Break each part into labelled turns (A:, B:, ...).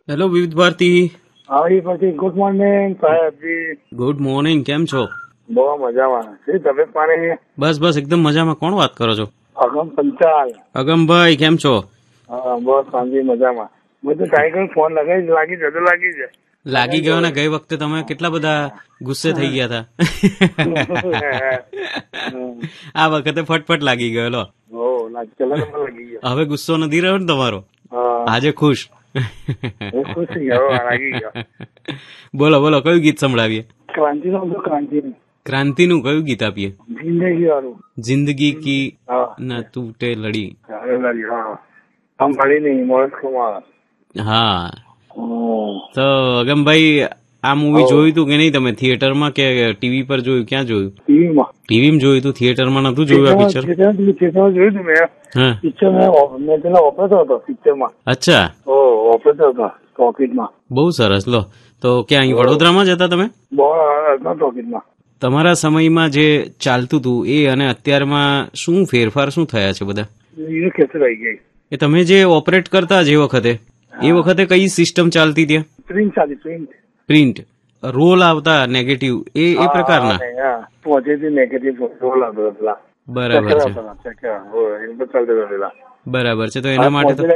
A: Hello વિવિધ ભારતી.
B: આવી પછી ગુડ મોર્નિંગ સાહેબજી.
A: ગુડ મોર્નિંગ, કેમ છો?
B: બહુ મજામાં. શું તબિયત પાણી?
A: બસ બસ એકદમ મજામાં. કોણ વાત કરો છો?
B: અગમ પંચાલ.
A: અગમભાઈ કેમ છો?
B: હા બસ શાંતિ મજામાં. બધું ટાઈગર ફોન લાગી જતો લાગી જાય.
A: લાગી ગયો ને. ગઈ વખતે તમે કેટલા બધા ગુસ્સે થઈ ગયા હતા. આ વખતે ફટફટ લાગી ગયો. લો
B: લાગી ગયો.
A: હવે ગુસ્સો નથી રહ્યો ને તમારો? આજે ખુશ?
B: ખુશ થઈ ગયો, લાગી ગયો.
A: બોલો બોલો, કયું ગીત સંભળાવીએ?
B: ક્રાંતિનું.
A: ક્રાંતિનું કયું ગીત આપીએ?
B: જિંદગી વાળું.
A: જિંદગી કી ન તૂટે લડી.
B: હમ ભળી નહીં મોરસ કુમાર.
A: હા, તો અગમભાઈ આ મૂવી જોયું તું કે નહીં તમે? થિયેટરમાં કે ટીવી પર જોયું? ક્યાં જોયું? ટીવીમાં જોયું તું, થિયેટરમાં નતું જોયું આ પિક્ચર?
B: થિયેટરમાં જોયું તું મેં. પિક્ચર મેં પેલા ઓપરેટર હતો પિક્ચરમાં.
A: અચ્છા,
B: ઓપરેટર હતો ટોકીટમાં.
A: બહુ સરસ. લો, તો ક્યાં અહીં વડોદરામાં જ હતા તમે?
B: ટોકીટમાં.
A: તમારા સમયમાં જે ચાલતું હતું એ અને અત્યારમાં શું ફેરફાર શું થયા છે બધા?
B: ખેતર આવી ગઈ.
A: એ તમે જે ઓપરેટ કરતા જે વખતે, એ વખતે કઈ સિસ્ટમ ચાલતી ત્યાં?
B: પ્રિન્ટ ચાલી.
A: પ્રિન્ટ રોલ આવતા નેગેટિવ એ પ્રકારના?
B: પોઝિટિવ નેગેટિવ રોલ આવતા.
A: બરાબર છે, બરાબર છે. તો એના માટે તો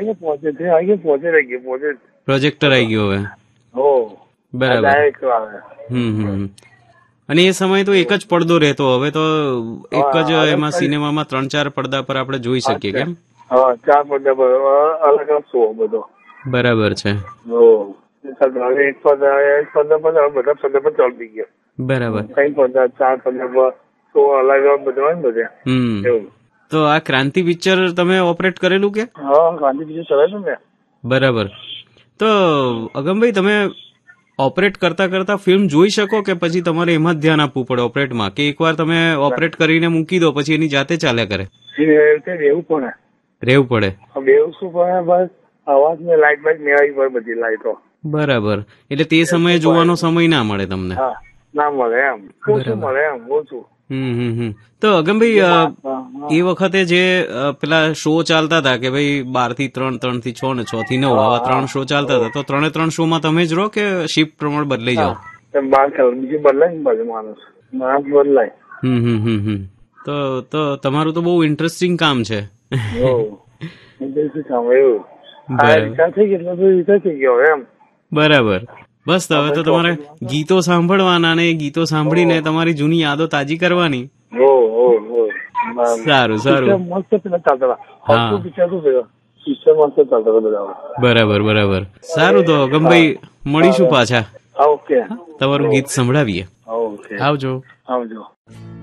A: પ્રોજેક્ટર આવી ગયો હવે. બરાબર. અને એ સમય તો એક જ પડદો રહેતો, હવે તો એક જ એમાં સિનેમામાં 3-4 પડદા પર આપણે જોઈ શકીએ. કેમ?
B: 4 પડદા પર અલગ અલગ શો બધો.
A: બરાબર છે.
B: એક પડદા પર બધા પડદા પર ચાલતી ગયો.
A: બરાબર.
B: 3 પડદા 4 પડદા પર શો અલગ અલગ બધા હોય ને બધા. એવું.
A: તો આ ક્રાંતિ પિક્ચર તમે ઓપરેટ કરેલું કે?
B: હા, ક્રાંતિ પિક્ચર ચલાવેલું ને.
A: બરાબર. તો અગમભાઈ તમે ઓપરેટ કરતા કરતા ફિલ્મ જોઈ શકો કે પછી તમારે એમાં જ ધ્યાન આપવું પડે ઓપરેટમાં, કે એકવાર તમે ઓપરેટ કરીને મૂકી દો પછી એની જાતે ચાલ્યા કરે? રહેવું પડે.
B: શું પડે? બસ અવાજ ને લાઈટ બાઈટ મેળવી પડે, બધી લાઈટો.
A: બરાબર. એટલે તે સમયે જોવાનો સમય ના મળે તમને?
B: ના મળે એમ. ઓછું મળે એમ, ઓછું.
A: તો અગમભાઈ એ વખતે જે પેલા શો ચાલતા હતા કે ભાઈ 12 થી 3, 3 થી 6 ને 6 થી 9 આવા 3 શો ચાલતા હતા, તો 3 શોમાં તમે જ રહો કે શિફ્ટ પ્રમાણે બદલાઈ જાઓ?
B: બીજું બદલાય ને, માણસ બદલાય.
A: તો તમારું તો બહુ ઇન્ટરેસ્ટિંગ કામ છે. બરાબર. બસ હવે તો તમારે ગીતો સાંભળવાના અને એ ગીતો સાંભળીને તમારી જૂની યાદો તાજી કરવાની. સારું સારું. બરાબર બરાબર. સારું, તો અગમભાઈ મળીશું પાછા.
B: ઓકે.
A: તમારું ગીત સંભળાવીએ.
B: આવજો.